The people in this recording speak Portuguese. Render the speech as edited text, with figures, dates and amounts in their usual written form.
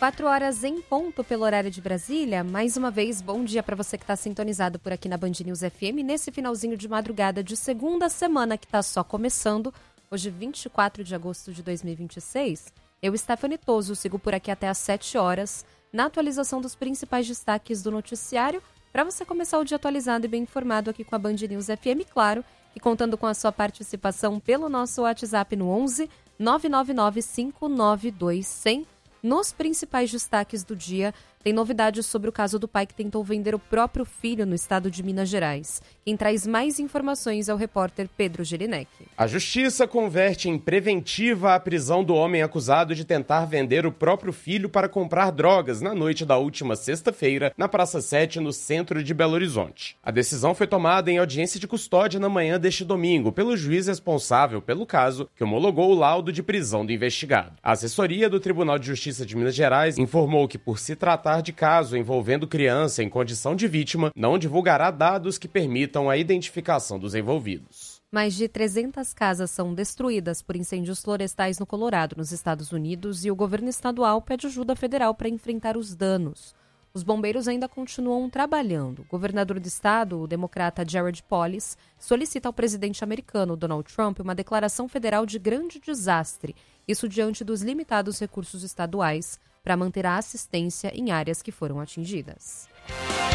4 horas em ponto pelo horário de Brasília. Mais uma vez, bom dia para você que está sintonizado por aqui na Band News FM, nesse finalzinho de madrugada de segunda semana que está só começando, hoje 24 de agosto de 2026. Eu, Stephanie Toso, sigo por aqui até às 7 horas, na atualização dos principais destaques do noticiário, para você começar o dia atualizado e bem informado aqui com a Band News FM, claro, e contando com a sua participação pelo nosso WhatsApp no 11 999 592 100. Nos principais destaques do dia, tem novidades sobre o caso do pai que tentou vender o próprio filho no estado de Minas Gerais. Quem traz mais informações é o repórter Pedro Gelinek. A justiça converte em preventiva a prisão do homem acusado de tentar vender o próprio filho para comprar drogas na noite da última sexta-feira, na Praça 7, no centro de Belo Horizonte. A decisão foi tomada em audiência de custódia na manhã deste domingo pelo juiz responsável pelo caso, que homologou o laudo de prisão do investigado. A assessoria do Tribunal de Justiça de Minas Gerais informou que, por se tratar de caso envolvendo criança em condição de vítima, não divulgará dados que permitam a identificação dos envolvidos. Mais de 300 casas são destruídas por incêndios florestais no Colorado, nos Estados Unidos, e o governo estadual pede ajuda federal para enfrentar os danos. Os bombeiros ainda continuam trabalhando. O governador do estado, o democrata Jared Polis, solicita ao presidente americano Donald Trump uma declaração federal de grande desastre, isso diante dos limitados recursos estaduais para manter a assistência em áreas que foram atingidas.